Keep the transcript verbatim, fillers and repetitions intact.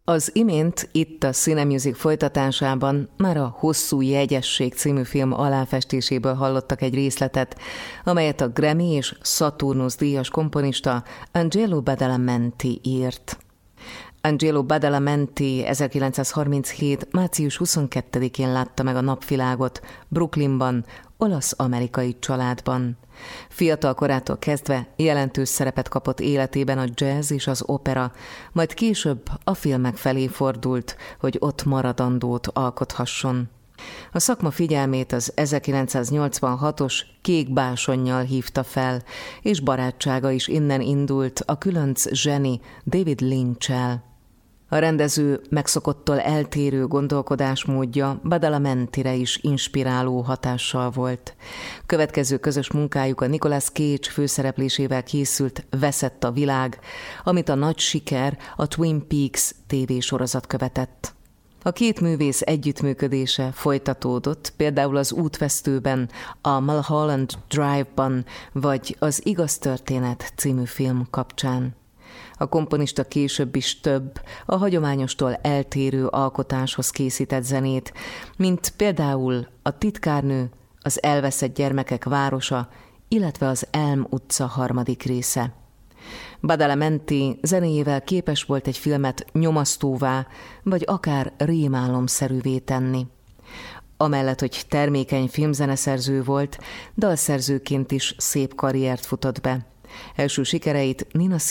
Az imént itt a Cinemusic folytatásában már a Hosszú jegyesség című film aláfestéséből hallottak egy részletet, amelyet a Grammy és Saturnus díjas komponista Angelo Badalamenti írt. Angelo Badalamenti ezerkilencszázharminchét. március huszonkettedikén látta meg a napvilágot Brooklynban, olasz-amerikai családban. Fiatal korától kezdve jelentős szerepet kapott életében a jazz és az opera, majd később a filmek felé fordult, hogy ott maradandót alkothasson. A szakma figyelmét az ezerkilencszáznyolcvanhatos Kék básonnyal hívta fel, és barátsága is innen indult a különc zseni David Lynch-el. A rendező megszokottól eltérő gondolkodásmódja Badalamentire is inspiráló hatással volt. Következő közös munkájuk a Nicolas Cage főszereplésével készült Veszett a világ, amit a nagy siker, a Twin Peaks tévésorozat követett. A két művész együttműködése folytatódott, például az Útvesztőben, a Mulholland Drive-ban, vagy az Igaz történet című film kapcsán. A komponista később is több, a hagyományostól eltérő alkotáshoz készített zenét, mint például a Titkárnő, az Elveszett gyermekek városa, illetve az Elm utca harmadik része. Badalamenti zenéjével képes volt egy filmet nyomasztóvá, vagy akár rémálomszerűvé tenni. Amellett, hogy termékeny filmzeneszerző volt, dalszerzőként is szép karriert futott be. Első sikereit Nina